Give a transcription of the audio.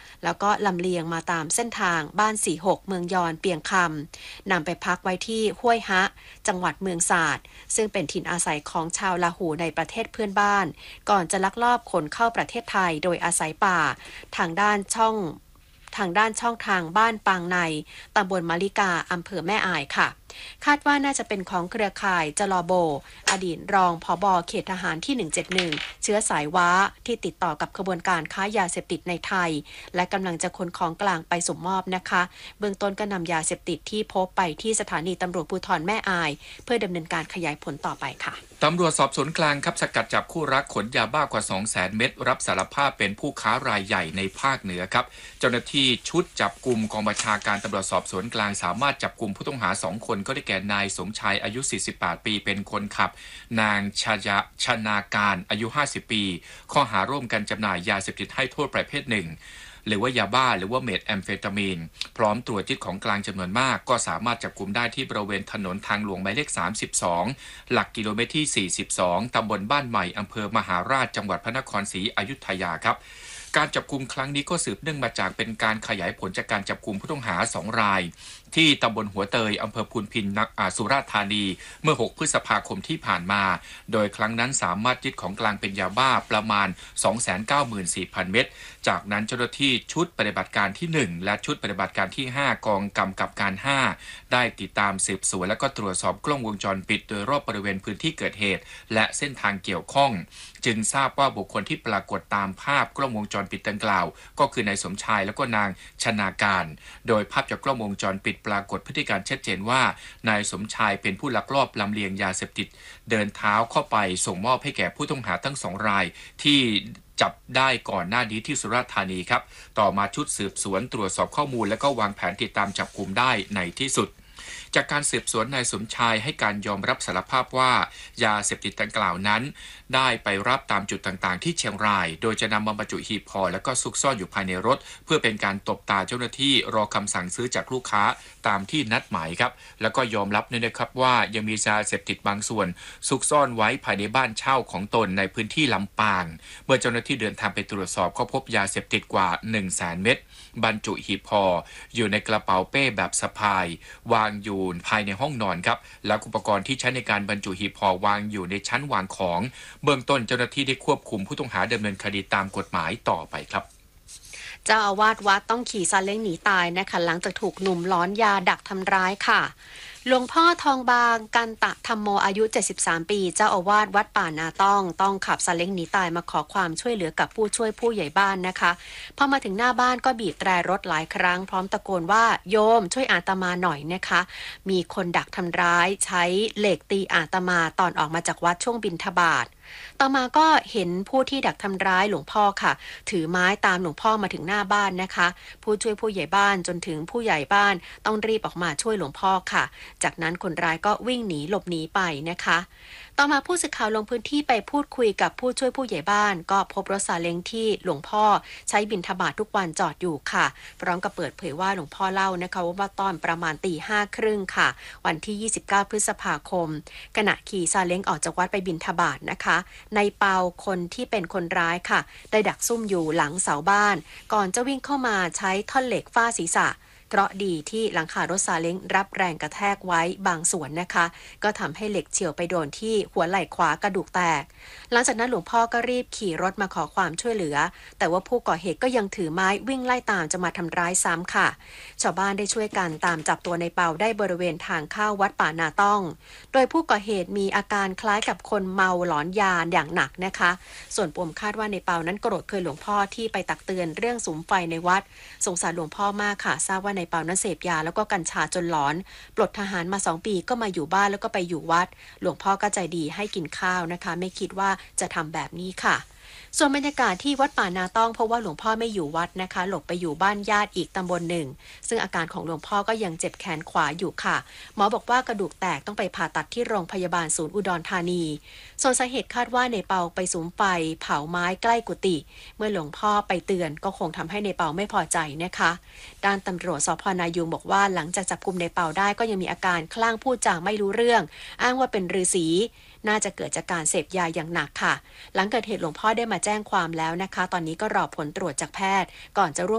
แล้วก็ลำเลียงมาตามเส้นทางบ้าน46เมืองยอนเปียงคำนำไปพักไว้ที่ห้วยฮะจังหวัดเมืองสาดซึ่งเป็นถิ่นอาศัยของชาวลาหูในประเทศเพื่อนบ้านก่อนจะลักลอบขนเข้าประเทศไทยโดยอาศัยป่าทางด้านช่องทางบ้านปางในตำบลมะลิกาอำเภอแม่อายค่ะคาดว่าน่าจะเป็นของเครือข่ายจลอโบอดีตรองผบ.เขตทหารที่171เชื้อสายว้าที่ติดต่อกับขบวนการค้ายาเสพติดในไทยและกำลังจะขนของกลางไปส่งมอบนะคะเบื้องต้นก็นำยาเสพติดที่พบไปที่สถานีตำรวจภูธรแม่อายเพื่อดำเนินการขยายผลต่อไปค่ะตำรวจสอบสวนกลางครับสกัดจับคู่รักขนยาบ้ากว่า 200,000 เม็ดรับสารภาพเป็นผู้ค้ารายใหญ่ในภาคเหนือครับเจ้าหน้าที่ชุดจับกุมกองบัญชาการตำรวจสอบสวนกลางสามารถจับกุมผู้ต้องหา2คนก็ได้แก่นายสมชายอายุ48ปีเป็นคนขับนางชนาการอายุ50ปีข้อหาร่วมกันจำหน่ายยาเสพติดให้โทษประเภทหนึ่งหรือว่ายาบ้าหรือว่าเมทแอมเฟตามีนพร้อมตรวจยึดของกลางจำนวนมากก็สามารถจับกุมได้ที่บริเวณถนนทางหลวงหมายเลข32หลักกิโลเมตรที่42ตำบลบ้านใหม่อำเภอมหาราชจังหวัดพระนครศรีอยุธยาครับการจับกุมครั้งนี้ก็สืบเนื่องมาจากเป็นการขยายผลจากการจับกุมผู้ต้องหา2รายที่ตำบลหัวเตยอำเภอพูนพินสุราษฎร์ธานีเมื่อ6พฤษภาคมที่ผ่านมาโดยครั้งนั้นสามารถยึดของกลางเป็นยาบ้าประมาณ 294,000 เม็ดจากนั้นเจ้าหน้าที่ชุดปฏิบัติการที่1และชุดปฏิบัติการที่5กองกำกับการ5ได้ติดตามสืบสวนและก็ตรวจสอบกล้องวงจรปิดโดยรอบบริเวณพื้นที่เกิดเหตุและเส้นทางเกี่ยวข้องจึงทราบว่าบุคคลที่ปรากฏตามภาพกล้องวงจรปิดดังกล่าวก็คือนายสมชายและก็นางชนาการโดยภาพจากกล้องวงจรปิดปรากฏพฤติการชัดเจนว่านายสมชายเป็นผู้ลักลอบลำเลียงยาเสพติดเดินเท้าเข้าไปส่งมอบให้แก่ผู้ต้องหาทั้ง2รายที่จับได้ก่อนหน้านี้ที่สุราษฎร์ธานีครับต่อมาชุดสืบสวนตรวจสอบข้อมูลและก็วางแผนติดตามจับกุมได้ในที่สุดจากการสืบสวนนายสมชายให้การยอมรับสารภาพว่ายาเสพติดดังกล่าวนั้นได้ไปรับตามจุดต่างๆที่เชียงรายโดยจะนำมาบรรจุหีบห่อและก็ซุกซ่อนอยู่ภายในรถเพื่อเป็นการตบตาเจ้าหน้าที่รอคำสั่งซื้อจากลูกค้าตามที่นัดหมายครับแล้วก็ยอมรับด้วยนะครับว่ายังมียาเสพติดบางส่วนซุกซ่อนไว้ภายในบ้านเช่าของตนในพื้นที่ลำปางเมื่อเจ้าหน้าที่เดินทางไปตรวจสอบก็พบยาเสพติดกว่า 100,000 เม็ดบรรจุหีบห่ออยู่ในกระเป๋าเป้แบบสะพายวางอยู่ภายในห้องนอนครับและอุปกรณ์ที่ใช้ในการบรรจุหีบห่อวางอยู่ในชั้นวางของเบื้องต้นเจ้าหน้าที่ได้ควบคุมผู้ต้องหาดำเนินคดีตามกฎหมายต่อไปครับเจ้าอาวาสวัดต้องขี่ซาเล้งหนีตายนะคะหลังจากถูกหนุ่มร้อนยาดักทำร้ายค่ะหลวงพ่อทองบางกันตะธรรมโมอายุ73ปีเจ้าอาวาสวัดป่านาต้องขับซาเล้งหนีตายมาขอความช่วยเหลือกับผู้ช่วยผู้ใหญ่บ้านนะคะพอมาถึงหน้าบ้านก็บีบแตรรถหลายครั้งพร้อมตะโกนว่าโยมช่วยอาตมาหน่อยนะคะมีคนดักทำร้ายใช้เหล็กตีอาตมาตอนออกมาจากวัดช่วงบิณฑบาตต่อมาก็เห็นผู้ที่ดักทำร้ายหลวงพ่อค่ะถือไม้ตามหลวงพ่อมาถึงหน้าบ้านนะคะผู้ช่วยผู้ใหญ่บ้านจนถึงผู้ใหญ่บ้านต้องรีบออกมาช่วยหลวงพ่อค่ะจากนั้นคนร้ายก็วิ่งหนีหลบหนีไปนะคะต่อมาผู้สื่อข่าวลงพื้นที่ไปพูดคุยกับผู้ช่วยผู้ใหญ่บ้านก็พบรถซาเล้งที่หลวงพ่อใช้บิณฑบาตทุกวันจอดอยู่ค่ะพร้อมกับเปิดเผยว่าหลวงพ่อเล่านะคะว่าตอนประมาณ 5:30 ค่ะวันที่29พฤษภาคมขณะขี่ซาเล้งออกจากวัดไปบิณฑบาตนะคะในเปาคนที่เป็นคนร้ายค่ะได้ดักซุ่มอยู่หลังเสาบ้านก่อนจะวิ่งเข้ามาใช้ท่อนเหล็กฟาดศีรษะเคราะห์ดีที่หลังคารถซาเล้งรับแรงกระแทกไว้บางส่วนนะคะก็ทำให้เหล็กเฉียวไปโดนที่หัวไหล่ขวากระดูกแตกหลังจากนั้นหลวงพ่อก็รีบขี่รถมาขอความช่วยเหลือแต่ว่าผู้ก่อเหตุก็ยังถือไม้วิ่งไล่ตามจะมาทำร้ายซ้ำค่ะชาวบ้านได้ช่วยกันตามจับตัวในเปาได้บริเวณทางเข้าวัดป่านาต้องโดยผู้ก่อเหตุมีอาการคล้ายกับคนเมาหลอนยาอย่างหนักนะคะส่วนปมคาดว่าในเปานั้นโกรธเคยหลวงพ่อที่ไปตักเตือนเรื่องสุมไฟในวัดสงสารหลวงพ่อมากค่ะทราบว่าในเปานั้นเสพยาแล้วก็กัญชาจนหลอนปลดทหารมา2 ปีก็มาอยู่บ้านแล้วก็ไปอยู่วัดหลวงพ่อก็ใจดีให้กินข้าวนะคะไม่คิดว่าจะทำแบบนี้ค่ะส่วนบรรยากาศที่วัดป่านาต้องเพราะว่าหลวงพ่อไม่อยู่วัดนะคะหลบไปอยู่บ้านญาติอีกตำบลหนึ่งซึ่งอาการของหลวงพ่อก็ยังเจ็บแขนขวาอยู่ค่ะหมอบอกว่ากระดูกแตกต้องไปผ่าตัดที่โรงพยาบาลศูนย์อุดรธานีส่วนสาเหตุคาดว่าในเปาไปสุมไฟเผาไม้ใกล้กุฏิเมื่อหลวงพ่อไปเตือนก็คงทำให้ในเปาไม่พอใจนะคะด้านตำรวจสพ.นายูงบอกว่าหลังจากจับกุมในเปาได้ก็ยังมีอาการคลั่งพูดจาไม่รู้เรื่องอ้างว่าเป็นฤาษีน่าจะเกิดจากการเสพยาอย่างหนักค่ะหลังเกิดเหตุหลวงพ่อได้มาแจ้งความแล้วนะคะตอนนี้ก็รอผลตรวจจากแพทย์ก่อนจะรวบ